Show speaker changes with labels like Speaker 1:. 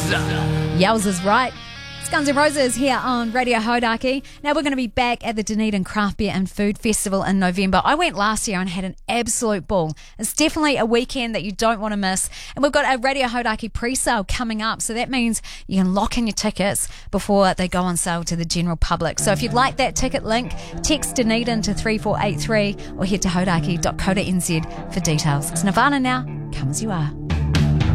Speaker 1: Yowzers, right? It's Guns N' Roses here on Radio Hodaki. Now we're going to be back at the Dunedin Craft Beer and Food Festival in November. I went last year and had an absolute ball. It's definitely a weekend that you don't want to miss. And we've got a Radio Hodaki pre-sale coming up. So that means you can lock in your tickets before they go on sale to the general public. So if you'd like that ticket link, text Dunedin to 3483 or head to hodaki.co.nz for details. It's Nirvana now. Come as you are.